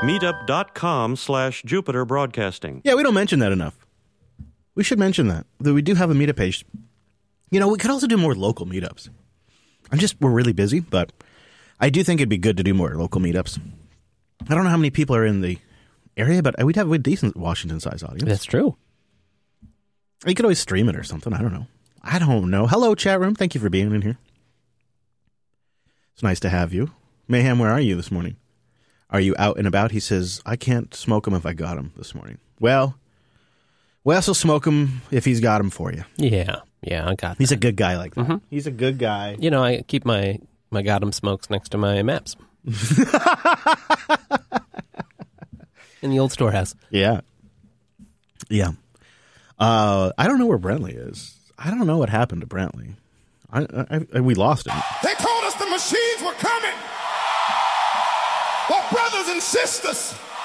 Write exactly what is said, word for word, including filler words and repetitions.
meetup.com slash Jupiter Broadcasting. Yeah, we don't mention that enough. We should mention that. That we do have a meetup page. You know, we could also do more local meetups. I'm just, we're really busy, but I do think it'd be good to do more local meetups. I don't know how many people are in the area, but we'd have a decent Washington-sized audience. That's true. You could always stream it or something. I don't know. I don't know. Hello, chat room. Thank you for being in here. It's nice to have you. Mayhem, where are you this morning? Are you out and about? He says, I can't smoke him if I got him this morning. Well, Wes will smoke him if he's got him for you. Yeah, yeah, I got He's that. a good guy like that. Mm-hmm. He's a good guy. You know, I keep my, my got 'em smokes next to my maps. In the old storehouse. Yeah. Yeah. Uh, I don't know where Brantley is. I don't know what happened to Brantley. I, I, I, we lost him. They told us the machines were coming. Well, brothers and sisters,